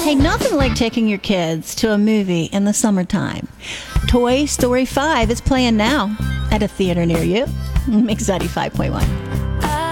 Hey, nothing like taking your kids to a movie in the summertime. Toy Story 5 is playing now at a theater near you. Mix 95.1.